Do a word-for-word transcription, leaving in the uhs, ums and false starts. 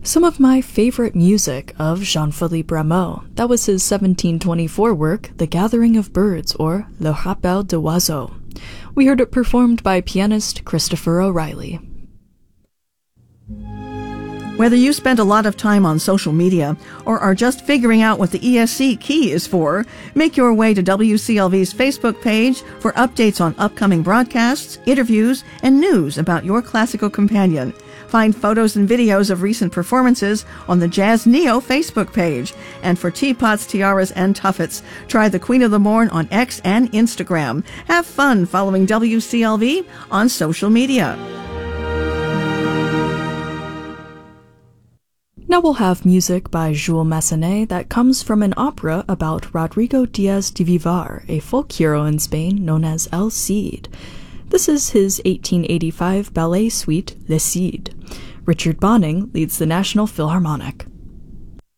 Some of my favorite music of Jean-Philippe Rameau. That was his seventeen twenty-four work, The Gathering of Birds, or Le Rappel d'Oiseaux. We heard it performed by pianist Christopher O'Reilly. Whether you spend a lot of time on social media or are just figuring out what the E S C key is for, make your way to W C L V's Facebook page for updates on upcoming broadcasts, interviews, and news about your classical companion. Find photos and videos of recent performances on the Jazz Neo Facebook page. And for teapots, tiaras, and tuffets, try the Queen of the Morn on X and Instagram. Have fun following W C L V on social media. Now we'll have music by Jules Massenet that comes from an opera about Rodrigo Diaz de Vivar, a folk hero in Spain known as El Cid. This is his eighteen eighty-five ballet suite, Le Cid. Richard Bonning leads the National Philharmonic.